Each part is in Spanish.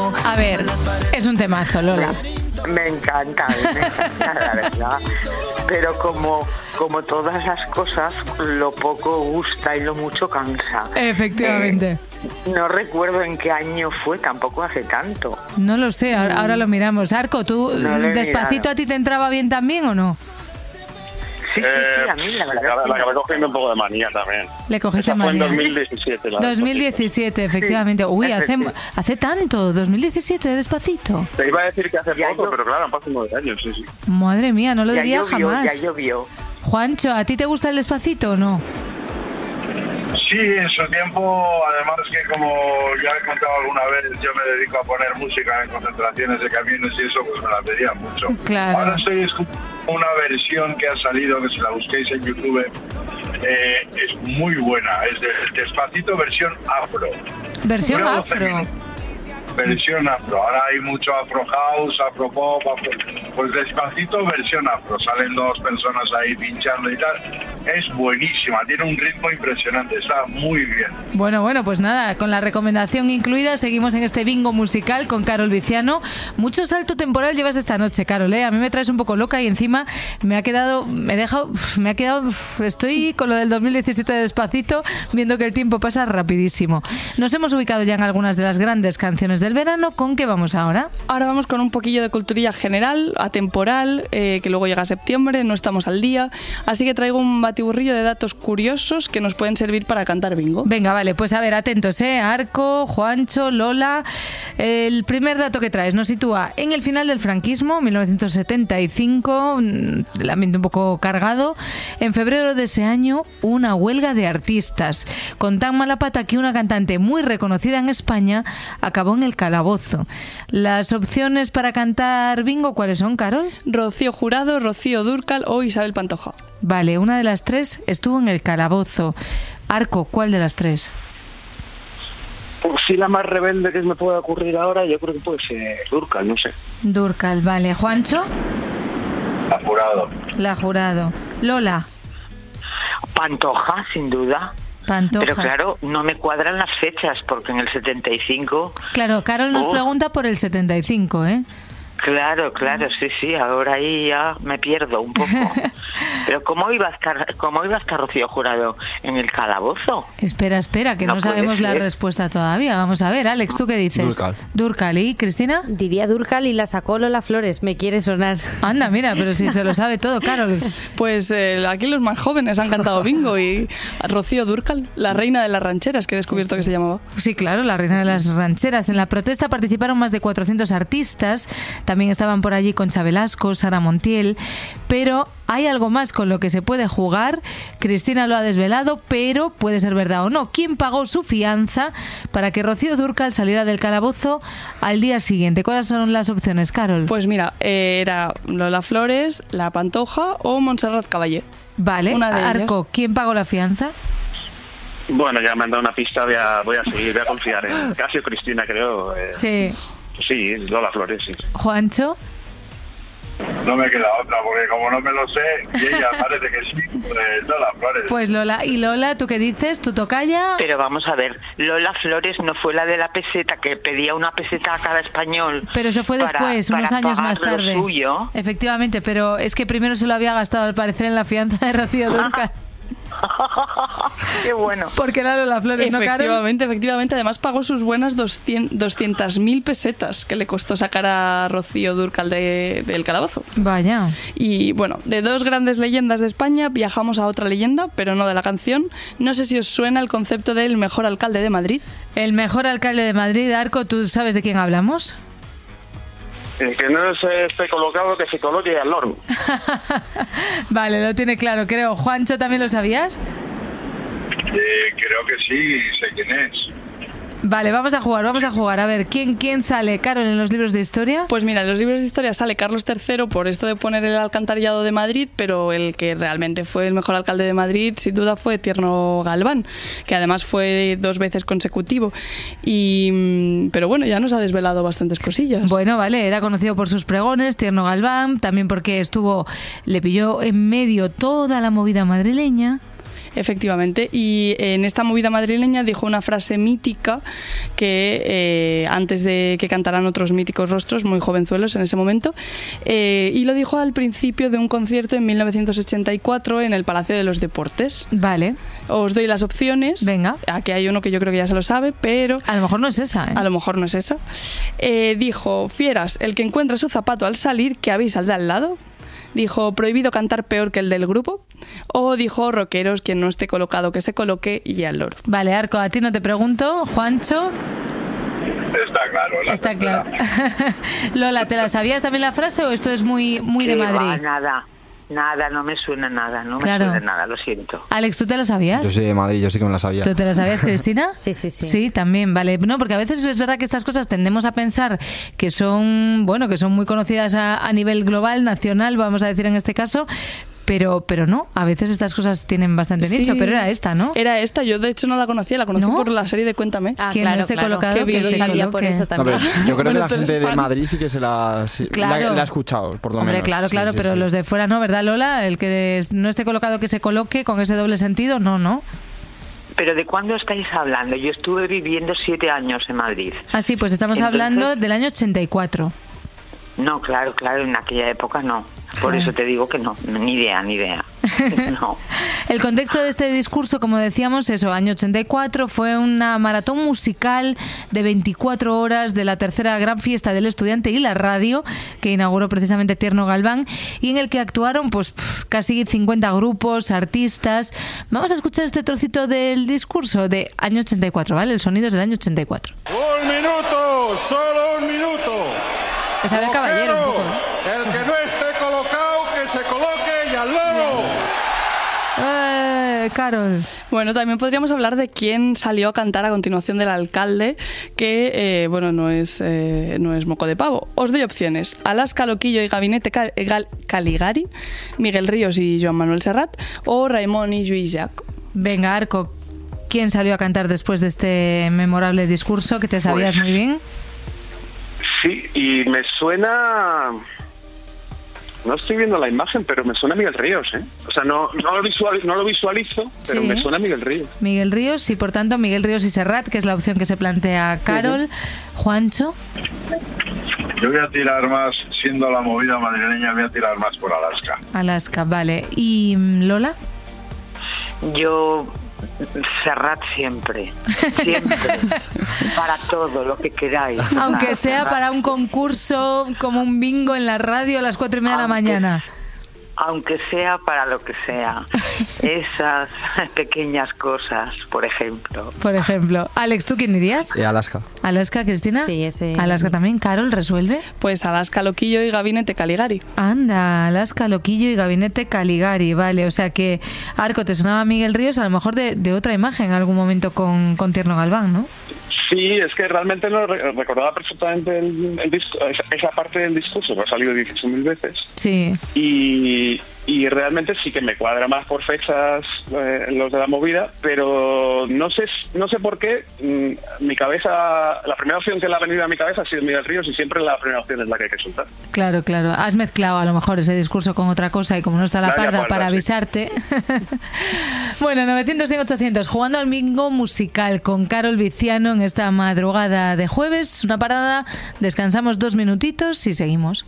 A ver, es un temazo, Lola. Me encanta, la verdad. Pero como todas las cosas, lo poco gusta y lo mucho cansa. Efectivamente. No recuerdo en qué año fue, tampoco hace tanto. No lo sé, ahora lo miramos. Arco, ¿tú Despacito a ti te entraba bien también o no? Sí, a mí la verdad. La acabé cogiendo un poco de manía también. Le cogiste manía. Fue en 2017. 2017, efectivamente. Uy, hace tanto, 2017, Despacito. Te iba a decir que hace poco, pero claro, han pasado 9 años, sí. Madre mía, no lo diría jamás. Ya llovió. Juancho, ¿a ti te gusta el Despacito o no? Sí, en su tiempo, además que como ya he contado alguna vez, yo me dedico a poner música en concentraciones de camiones y eso, pues me la pedían mucho. Claro. Ahora estoy escuchando una versión que ha salido, que si la busquéis en YouTube, es muy buena, es del Despacito versión afro. Versión afro. Versión afro, ahora hay mucho afro house, afro pop, pues Despacito versión afro, salen dos personas ahí pinchando y tal, es buenísima, tiene un ritmo impresionante, está muy bien. Bueno, pues nada, con la recomendación incluida, seguimos en este bingo musical con Carol Viciano. Mucho salto temporal llevas esta noche, Carol, ¿eh? A mí me traes un poco loca y encima estoy con lo del 2017 de Despacito, viendo que el tiempo pasa rapidísimo. Nos hemos ubicado ya en algunas de las grandes canciones del verano. ¿Con qué vamos ahora? Ahora vamos con un poquillo de culturilla general, atemporal, que luego llega septiembre, no estamos al día, así que traigo un batiburrillo de datos curiosos que nos pueden servir para cantar bingo. Venga, vale, pues a ver, atentos, Arco, Juancho, Lola. El primer dato que traes nos sitúa en el final del franquismo, 1975, el ambiente un poco cargado. En febrero de ese año, una huelga de artistas, con tan mala pata que una cantante muy reconocida en España acabó en el calabozo. Las opciones para cantar bingo, ¿cuáles son, Carol? Rocío Jurado, Rocío Dúrcal o Isabel Pantoja. Vale, una de las tres estuvo en el calabozo. Arco, ¿cuál de las tres? Pues sí, la más rebelde que me puede ocurrir ahora, yo creo que puede ser Dúrcal, no sé. Dúrcal, vale. ¿Juancho? La Jurado. Lola. Pantoja, sin duda. Pantoja. Pero claro, no me cuadran las fechas, porque en el 75... Claro, Carol nos pregunta por el 75, ¿eh? Claro, sí, ahora ahí ya me pierdo un poco. Pero ¿cómo iba a estar Rocío Jurado en el calabozo? Espera, que no sabemos la respuesta todavía. Vamos a ver, Alex, ¿tú qué dices? Dúrcal. ¿Y Cristina? Diría Dúrcal y la sacó Lola Flores, me quiere sonar. Anda, mira, pero si se lo sabe todo, Carol. Pues aquí los más jóvenes han cantado bingo y Rocío Dúrcal, la reina de las rancheras, que he descubierto que se llamaba. Sí, claro, la reina de las rancheras. En la protesta participaron más de 400 artistas. También estaban por allí Concha Velasco, Sara Montiel, pero hay algo más con lo que se puede jugar. Cristina lo ha desvelado, pero puede ser verdad o no. ¿Quién pagó su fianza para que Rocío Dúrcal saliera del calabozo al día siguiente? ¿Cuáles son las opciones, Carol? Pues mira, era Lola Flores, La Pantoja o Montserrat Caballé. Vale, Arco, ¿quién pagó la fianza? Bueno, ya me han dado una pista, voy a seguir, voy a confiar en casi Cristina, creo. Sí. Sí, Lola Flores, sí. ¿Juancho? No me queda otra, porque como no me lo sé, y ella parece que sí, pues Lola Flores. Pues Lola. ¿Y Lola, tú qué dices? ¿Tu tocaya? Pero vamos a ver, Lola Flores no fue la de la peseta, que pedía una peseta a cada español. Pero eso fue después, unos años más tarde. Suyo. Efectivamente, pero es que primero se lo había gastado al parecer en la fianza de Rocío Dúrcal. Qué bueno. Porque era Lola Flores, ¿no, Carol? Efectivamente. Además pagó sus buenas 200.000 pesetas que le costó sacar a Rocío Dúrcal del calabozo. Vaya. Y bueno, de dos grandes leyendas de España viajamos a otra leyenda, pero no de la canción. No sé si os suena el concepto del mejor alcalde de Madrid. El mejor alcalde de Madrid, Arco, ¿tú sabes de quién hablamos? El que no se esté colocado, que se coloque al loro. Vale, lo tiene claro, creo. Juancho, ¿también lo sabías? Creo que sí, sé quién es. Vale, vamos a jugar. A ver, ¿quién sale, Carol, en los libros de historia? Pues mira, en los libros de historia sale Carlos III por esto de poner el alcantarillado de Madrid, pero el que realmente fue el mejor alcalde de Madrid, sin duda, fue Tierno Galván, que además fue 2 veces consecutivo. Pero bueno, ya nos ha desvelado bastantes cosillas. Bueno, vale, era conocido por sus pregones, Tierno Galván, también porque le pilló en medio toda la movida madrileña. Efectivamente, y en esta movida madrileña dijo una frase mítica que antes de que cantaran otros míticos rostros, muy jovenzuelos en ese momento, y lo dijo al principio de un concierto en 1984 en el Palacio de los Deportes. Vale. Os doy las opciones. Venga. Aquí hay uno que yo creo que ya se lo sabe, pero... A lo mejor no es esa, ¿eh? A lo mejor no es esa. Dijo, fieras, el que encuentra su zapato al salir, que avisa al de al lado. Dijo, prohibido cantar peor que el del grupo. O dijo, rockeros, quien no esté colocado que se coloque, y al loro. Vale, Arco, a ti no te pregunto. Juancho. Está claro. Está claro. Lola, ¿te la sabías también la frase o esto es muy de Madrid? Nada, no me suena nada, Claro. suena nada, lo siento. Alex, ¿tú te la sabías? Yo soy de Madrid, yo sí que me la sabía. ¿Tú te la sabías, Cristina? Sí. Sí, también, vale. No, porque a veces es verdad que estas cosas tendemos a pensar que son muy conocidas a nivel global, nacional, vamos a decir en este caso, pero no, a veces estas cosas tienen bastante nicho, pero era esta, ¿no? Era esta, yo de hecho no la conocía, la conocí por la serie de Cuéntame. Quien no esté colocado, Qué bien, que se sabía coloque. por eso también. Yo creo que la tú eres gente de fan. Madrid sí que la ha escuchado, por lo menos. Claro, Sí, pero sí. los de fuera no, ¿verdad, Lola? El que no esté colocado, que se coloque, con ese doble sentido, no. ¿Pero de cuándo estáis hablando? Yo estuve viviendo 7 años en Madrid. Ah, sí, pues estamos Entonces- hablando del año 84. No, claro, en aquella época no. Por eso te digo que no, ni idea. No. El contexto de este discurso, como decíamos, año 84, fue una maratón musical de 24 horas de la tercera gran fiesta del estudiante y la radio, que inauguró precisamente Tierno Galván, y en el que actuaron casi 50 grupos, artistas. Vamos a escuchar este trocito del discurso de año 84, ¿vale? El sonido es del año 84. ¡Un minuto! ¡Solo un minuto! Isabel Caballero, un poco, ¿no? El que no esté colocado, que se coloque y al loro. Carol. Bueno, también podríamos hablar de quién salió a cantar a continuación del alcalde, que, no es moco de pavo. Os doy opciones. Alaska Loquillo y Gabinete Caligari, Miguel Ríos y Joan Manuel Serrat, o Raimon y Lluís Llach. Venga, Arco, ¿quién salió a cantar después de este memorable discurso que te sabías muy bien? Sí, y me suena... No estoy viendo la imagen, pero me suena a Miguel Ríos, ¿eh? O sea, no lo visualizo, pero Sí. me suena a Miguel Ríos. Miguel Ríos y, por tanto, Miguel Ríos y Serrat, que es la opción que se plantea Carol. Juancho. Yo voy a tirar más, siendo la movida madrileña, voy a tirar más por Alaska. Alaska, vale. ¿Y Lola? Yo, Serrat siempre. Para todo lo que queráis. Aunque sea Serrat. para un concurso como un bingo en la radio a las 4:30 de la mañana. Aunque sea para lo que sea. Esas pequeñas cosas, por ejemplo. Por ejemplo. Alex, ¿tú quién dirías? Alaska. Alaska, Cristina. Sí, ese. Alaska también. Carol, ¿resuelve? Pues Alaska Loquillo y Gabinete Caligari. Anda, Alaska Loquillo y Gabinete Caligari, vale. O sea que, Arco, te sonaba Miguel Ríos, a lo mejor de otra imagen en algún momento con Tierno Galván, ¿no? Sí, es que realmente no recordaba perfectamente esa parte del discurso, que ha salido 18.000 veces. Sí. Y realmente sí que me cuadra más por fechas los de la movida, pero no sé por qué mi cabeza, la primera opción que le ha venido a mi cabeza ha sido Miguel Ríos y siempre la primera opción es la que hay que soltar. Claro. Has mezclado a lo mejor ese discurso con otra cosa y como no está la Vaya parda parda, para sí. avisarte. Bueno, 900-100-800, jugando al bingo musical con Carol Viciano en esta madrugada de jueves. Una parada, descansamos 2 minutitos y seguimos.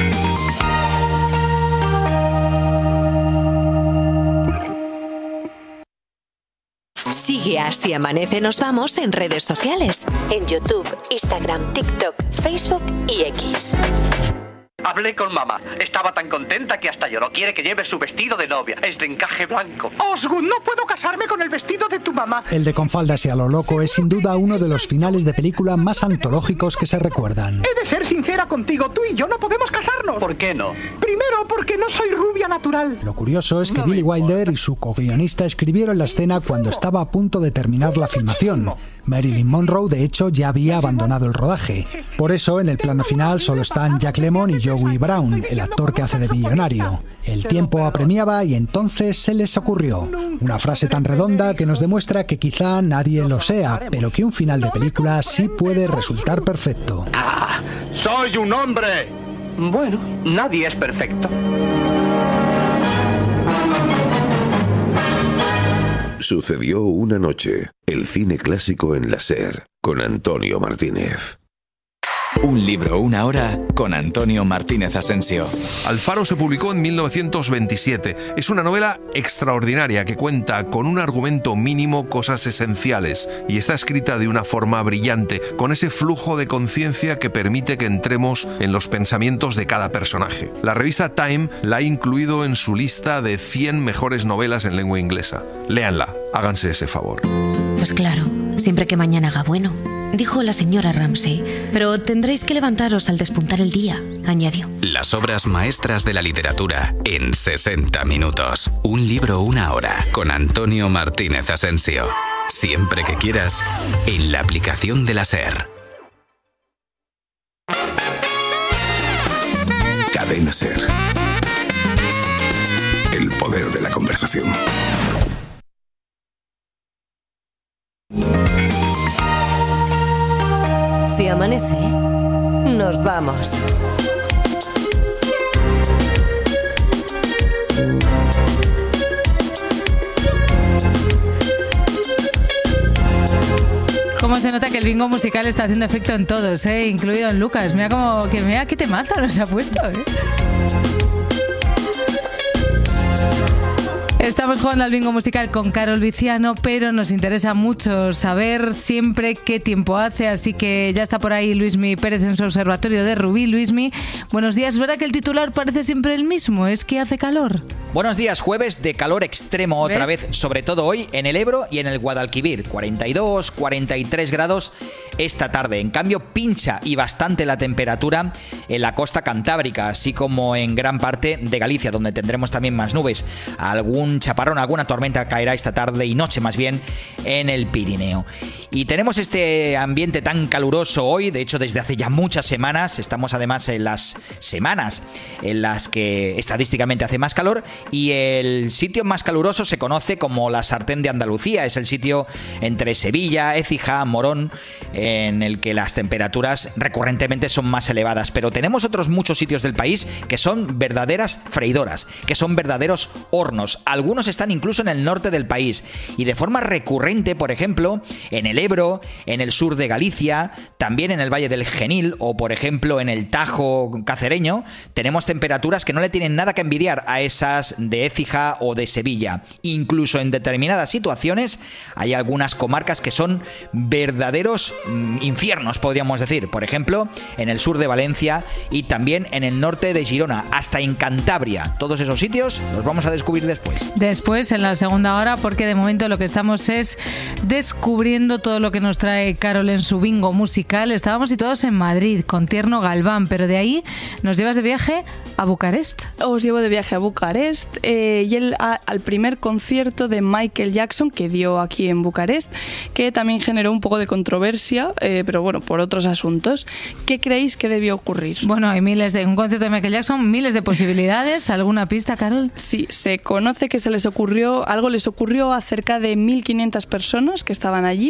Sigue Así Amanece Nos Vamos en redes sociales. En YouTube, Instagram, TikTok, Facebook y X. Hablé con mamá. Estaba tan contenta que hasta lloró. Quiere que lleve su vestido de novia. Es de encaje blanco. Osgood, no puedo casarme con el vestido de tu mamá. El de Con faldas y a lo loco es sin duda uno de los finales de película más antológicos que se recuerdan. He de ser sincera contigo, tú y yo no podemos casarnos. ¿Por qué no? Primero, porque no soy rubia natural. Lo curioso es que Billy Wilder y su co-guionista escribieron la escena cuando estaba a punto de terminar la filmación. Marilyn Monroe, de hecho, ya había abandonado el rodaje. Por eso, en el plano final solo están Jack Lemmon y Joey Brown, el actor que hace de millonario. El tiempo apremiaba y entonces se les ocurrió una frase tan redonda que nos demuestra que quizá nadie lo sea, pero que un final de película sí puede resultar perfecto. ¡Ah! ¡Soy un hombre! Bueno, nadie es perfecto. Sucedió una noche. El cine clásico en la SER, con Antonio Martínez. Un libro, una hora, con Antonio Martínez Asensio. Alfaro se publicó en 1927. Es una novela extraordinaria que cuenta con un argumento mínimo, cosas esenciales, y está escrita de una forma brillante, con ese flujo de conciencia que permite que entremos en los pensamientos de cada personaje. La revista Time la ha incluido en su lista de 100 mejores novelas en lengua inglesa. Léanla, háganse ese favor. Pues claro, siempre que mañana haga bueno, dijo la señora Ramsay, pero tendréis que levantaros al despuntar el día, añadió. Las obras maestras de la literatura en 60 minutos. Un libro, una hora, con Antonio Martínez Asensio. Siempre que quieras, en la aplicación de la SER. Cadena SER. El poder de la conversación. Si amanece, nos vamos. Cómo se nota que el bingo musical está haciendo efecto en todos, incluido en Lucas. Mira qué temazo nos ha puesto, Estamos jugando al bingo musical con Carol Viciano, pero nos interesa mucho saber siempre qué tiempo hace, así que ya está por ahí Luismi Pérez en su observatorio de Rubí. Luismi, buenos días. ¿Verdad que el titular parece siempre el mismo? ¿Es que hace calor? Buenos días, jueves de calor extremo otra vez, sobre todo hoy en el Ebro y en el Guadalquivir. 42, 43 grados esta tarde. En cambio, pincha y bastante la temperatura en la costa cantábrica, así como en gran parte de Galicia, donde tendremos también más nubes. Algún chaparrón, alguna tormenta caerá esta tarde y noche más bien en el Pirineo. Y tenemos este ambiente tan caluroso hoy, de hecho desde hace ya muchas semanas. Estamos además en las semanas en las que estadísticamente hace más calor, y el sitio más caluroso se conoce como la Sartén de Andalucía. Es el sitio entre Sevilla, Écija, Morón, en el que las temperaturas recurrentemente son más elevadas. Pero tenemos otros muchos sitios del país que son verdaderas freidoras, que son verdaderos hornos. Algunos están incluso en el norte del país, y de forma recurrente, por ejemplo, en el Ebro, en el sur de Galicia, también en el Valle del Genil o, por ejemplo, en el Tajo cacereño, tenemos temperaturas que no le tienen nada que envidiar a esas de Écija o de Sevilla. Incluso en determinadas situaciones hay algunas comarcas que son verdaderos infiernos, podríamos decir. Por ejemplo, en el sur de Valencia y también en el norte de Girona, hasta en Cantabria. Todos esos sitios los vamos a descubrir después. Después, en la segunda hora, porque de momento lo que estamos es descubriendo todo lo que nos trae Carol en su bingo musical. Estábamos situados en Madrid con Tierno Galván, pero de ahí nos llevas de viaje a Bucarest. Os llevo de viaje a Bucarest y al primer concierto de Michael Jackson que dio aquí en Bucarest, que también generó un poco de controversia, pero bueno, por otros asuntos. ¿Qué creéis que debió ocurrir? Bueno, hay un concierto de Michael Jackson, miles de posibilidades. ¿Alguna pista, Carol? Sí, se conoce que algo les ocurrió a cerca de 1.500 personas que estaban allí,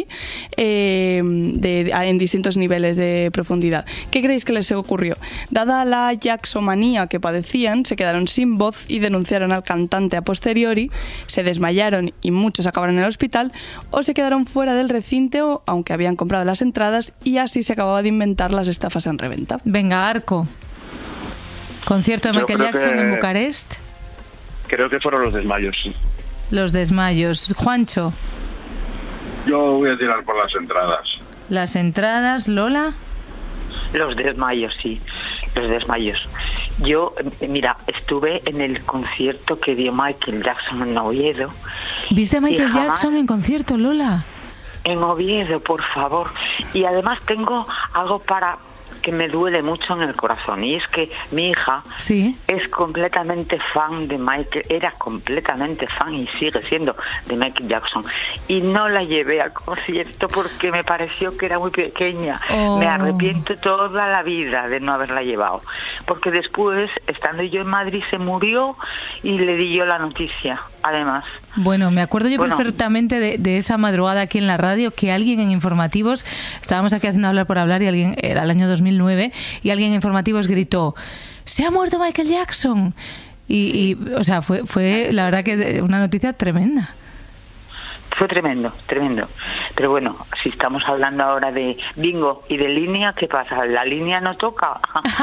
en distintos niveles de profundidad. ¿Qué creéis que les ocurrió? Dada la jacksomanía que padecían, se quedaron sin voz y denunciaron al cantante a posteriori, se desmayaron y muchos acabaron en el hospital, o se quedaron fuera del recinto aunque habían comprado las entradas, y así se acababa de inventar las estafas en reventa. Venga, Arco. Concierto de Michael Jackson en Bucarest. Creo que fueron los desmayos, sí. Los desmayos. Juancho. Yo voy a tirar por las entradas. Las entradas, Lola. Los desmayos, sí. Los desmayos. Yo, mira, estuve en el concierto que dio Michael Jackson en Oviedo. ¿Viste a Michael Jackson en concierto, Lola? En Oviedo, por favor. Y además tengo algo que me duele mucho en el corazón, y es que mi hija es completamente fan de Michael, era completamente fan y sigue siendo de Michael Jackson, y no la llevé al concierto porque me pareció que era muy pequeña. Me arrepiento toda la vida de no haberla llevado, porque después, estando yo en Madrid, se murió y le di yo la noticia, además. Bueno, me acuerdo yo perfectamente de esa madrugada aquí en la radio, que alguien en informativos, estábamos aquí haciendo Hablar por Hablar, y alguien, era el año 2009, y alguien en informativos gritó: ¡se ha muerto Michael Jackson! Y o sea, fue la verdad que una noticia tremenda. Fue tremendo. Pero bueno, si estamos hablando ahora de bingo y de línea, ¿qué pasa? ¿La línea no toca?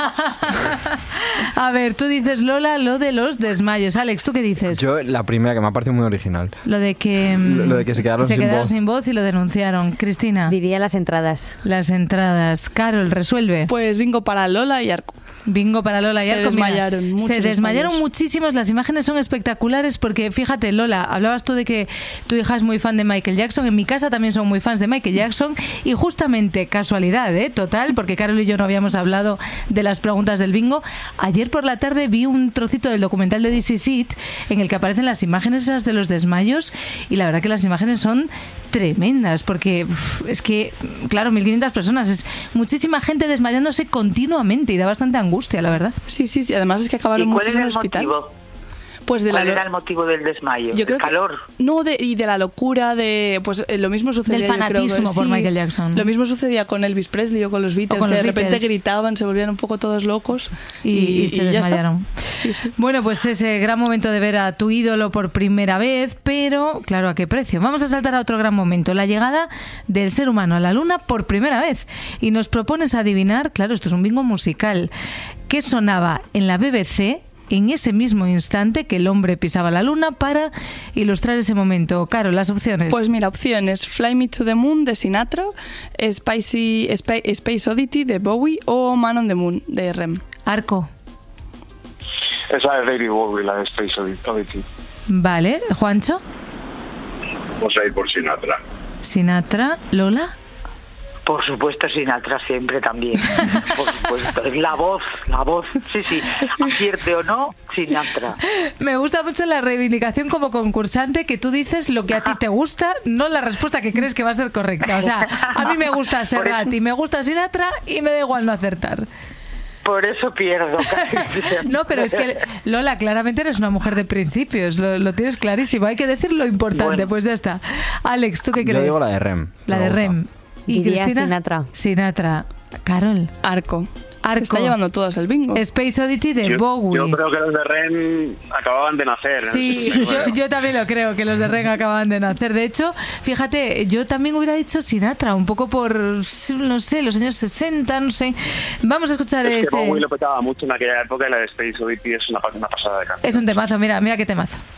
A ver, tú dices, Lola, lo de los desmayos. Alex, ¿tú qué dices? Yo, la primera, que me ha parecido muy original. Lo de que se quedaron sin voz y lo denunciaron. Cristina. Diría las entradas. Las entradas. Carol, resuelve. Pues bingo para Lola y Arco. Bingo para Lola y Arco. Se desmayaron muchísimos. Las imágenes son espectaculares porque, fíjate, Lola, hablabas tú de que tu hija es muy fan de Michael Jackson. En mi casa también son muy fans de Michael Jackson. Y justamente, casualidad, total, porque Carol y yo no habíamos hablado de las preguntas del bingo. Ayer por la tarde vi un trocito del documental de This Is It en el que aparecen las imágenes esas de los desmayos y la verdad que las imágenes son tremendas porque es que, claro, 1.500 personas, es muchísima gente desmayándose continuamente y da bastante angustia, la verdad. Sí, además es que acabaron muchos en el hospital. Motivo? Pues ¿Cuál era el motivo del desmayo? Yo creo ¿El calor? Y de la locura, pues lo mismo sucedía... Del fanatismo por Michael Jackson. Lo mismo sucedía con Elvis Presley o con los Beatles, que de repente gritaban, se volvían un poco todos locos y se desmayaron. Sí. Bueno, pues ese gran momento de ver a tu ídolo por primera vez, pero claro, ¿a qué precio? Vamos a saltar a otro gran momento, la llegada del ser humano a la luna por primera vez. Y nos propones adivinar, claro, esto es un bingo musical, ¿qué sonaba en la BBC en ese mismo instante que el hombre pisaba la luna para ilustrar ese momento? Caro, las opciones. Pues mira, opciones: Fly Me to the Moon de Sinatra, Space Oddity de Bowie o Man on the Moon de REM. Arco. Esa es David Bowie, la de Space Oddity. Vale, Juancho. Vamos a ir por Sinatra. Sinatra. Lola. Por supuesto, Sinatra siempre también. Por supuesto. La voz. Sí. Acierte o no, Sinatra. Me gusta mucho la reivindicación como concursante, que tú dices lo que a ti te gusta, no la respuesta que crees que va a ser correcta. O sea, a mí me gusta Serrat y me gusta Sinatra y me da igual no acertar. Por eso pierdo. No, pero es que, Lola, claramente eres una mujer de principios, lo tienes clarísimo. Hay que decir lo importante, bueno. Pues ya está. Alex, ¿tú qué crees? Yo digo la de REM. La de REM. ¿Y Cristina? Sinatra. Carol. Arco. Está llevando todas el bingo. Space Oddity de Bowie. Yo creo que los de REM acababan de nacer. Sí, yo también lo creo, que los de REM acababan de nacer. De hecho, fíjate, yo también hubiera dicho Sinatra, un poco por, no sé, los años 60, no sé. Vamos a escuchar ese... Que Bowie lo petaba mucho en aquella época y la de Space Oddity es una pasada de canción. Es un temazo, mira qué temazo.